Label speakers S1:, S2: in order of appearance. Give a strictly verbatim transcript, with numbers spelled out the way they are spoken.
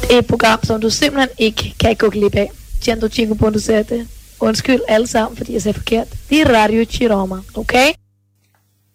S1: Et program, som du simpelthen ikke kan gå glip af. Cento cinque punto sette. Undskyld alle sammen, fordi jeg sagde forkert. Det er Radio Chiroma, okay?